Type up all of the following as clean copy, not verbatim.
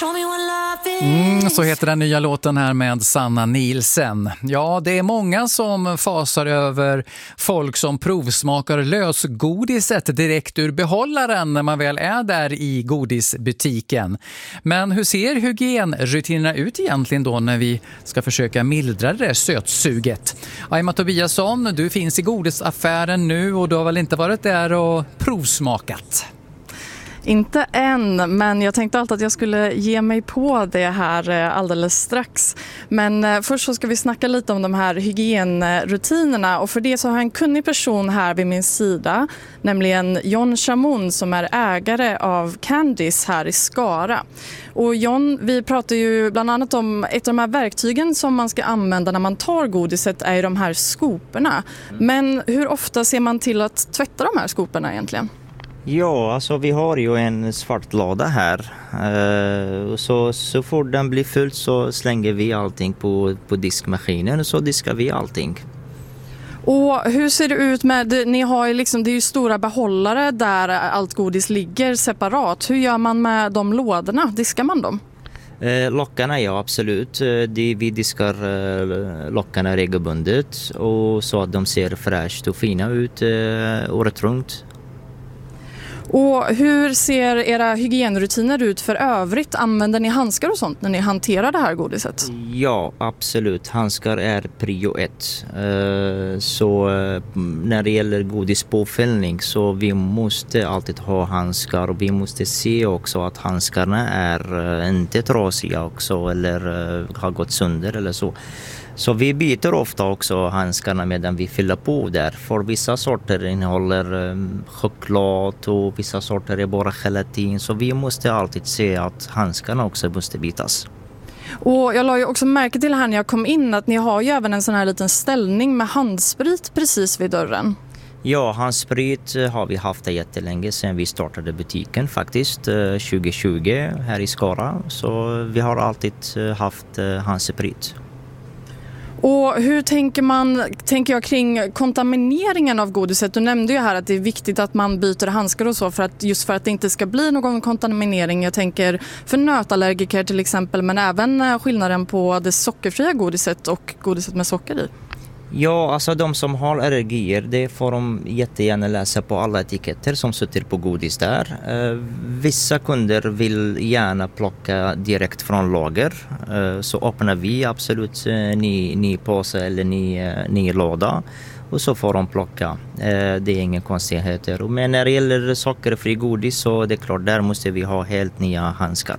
Så heter den nya låten här med Sanna Nielsen. Ja, det är många som fasar över folk som provsmakar lösgodiset direkt ur behållaren när man väl är där i godisbutiken. Men hur ser hygienrutinerna ut egentligen då när vi ska försöka mildra det sötsuget? Aima Tobiasson, du finns i godisaffären nu och du har väl inte varit där och provsmakat? Inte än, men jag tänkte alltid att jag skulle ge mig på det här alldeles strax. Men först så ska vi snacka lite om de här hygienrutinerna, och för det så har jag en kunnig person här vid min sida, nämligen John Chamoun som är ägare av Candice här i Skara. Och John, vi pratar ju bland annat om ett av de här verktygen som man ska använda när man tar godiset är ju de här skoporna. Men hur ofta ser man till att tvätta de här skoporna egentligen? Ja, alltså vi har ju en svart låda här. Så fort den blir full så slänger vi allting på diskmaskinen och så diskar vi allting. Och hur ser det ut med, ni har ju liksom, det är ju stora behållare där allt godis ligger separat. Hur gör man med de lådorna? Diskar man dem? Lockarna, ja absolut. Vi diskar lockarna regelbundet och så att de ser fräscht och fina ut året runt. Och hur ser era hygienrutiner ut för övrigt? Använder ni handskar och sånt när ni hanterar det här godiset? Ja, absolut. Handskar är prio 1. Så när det gäller godispåfällning så vi måste alltid ha handskar, och vi måste se också att handskarna är inte trasiga också eller har gått sönder eller så. Så vi byter ofta också handskarna medan vi fyller på där. För vissa sorter innehåller choklad och vissa sorter är bara gelatin. Så vi måste alltid se att handskarna också måste bytas. Och jag la ju också märke till här när jag kom in att ni har ju även en sån här liten ställning med handsprit precis vid dörren. Ja, handsprit har vi haft det jättelänge sedan vi startade butiken faktiskt 2020 här i Skara. Så vi har alltid haft handsprit. Och hur tänker jag kring kontamineringen av godiset? Du nämnde ju här att det är viktigt att man byter handskar och så för att det inte ska bli någon kontaminering. Jag tänker för nötallergiker till exempel, men även skillnaden på det sockerfria godiset och godiset med socker i. Ja, alltså de som har allergier, det får de jättegärna läsa på alla etiketter som sitter på godis där. Vissa kunder vill gärna plocka direkt från lager. Så öppnar vi absolut ny påse eller ny låda. Och så får de plocka. Det är inga konstigheter. Men när det gäller sockerfri godis så det är klart, där måste vi ha helt nya handskar.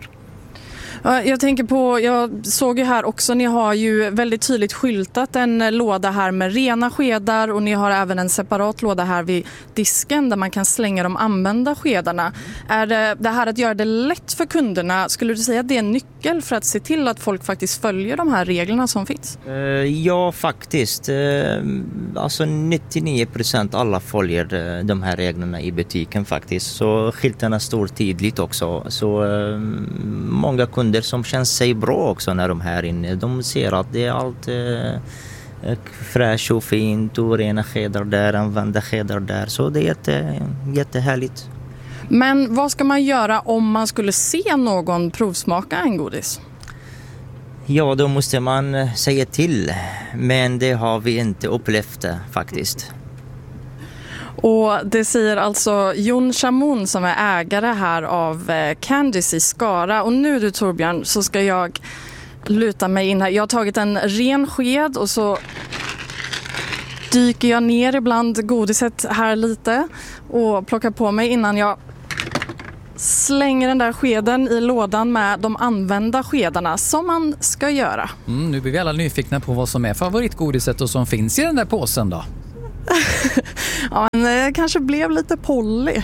Jag såg ju här också, ni har ju väldigt tydligt skyltat en låda här med rena skedar, och ni har även en separat låda här vid disken där man kan slänga de använda skedarna. Är det här att göra det lätt för kunderna, skulle du säga att det är en nyckel för att se till att folk faktiskt följer de här reglerna som finns? Ja, faktiskt. Alltså 99% alla följer de här reglerna i butiken faktiskt. Så skyltarna står tydligt också. Så många kunder som känner sig bra också när de är här inne. De ser att det är allt fräscht och fint och rena skedar där, använda skedar där. Så det är jättehärligt. Men vad ska man göra om man skulle se någon provsmaka en godis? Ja, då måste man säga till. Men det har vi inte upplevt faktiskt. Och det säger alltså John Chamoun som är ägare här av Candice i Skara. Och nu du Torbjörn så ska jag luta mig in här. Jag har tagit en ren sked och så dyker jag ner ibland godiset här lite och plockar på mig innan jag slänger den där skeden i lådan med de använda skedarna som man ska göra. Nu blir vi alla nyfikna på vad som är favoritgodiset och som finns i den där påsen då. Ja, men det kanske blev lite Polly.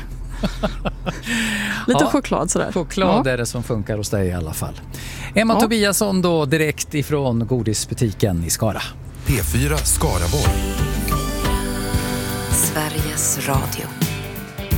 Lite choklad sådär. Choklad är det som funkar hos dig i alla fall. Emma Tobiasson då direkt ifrån godisbutiken i Skara. P4 Skaraborg. Sveriges Radio.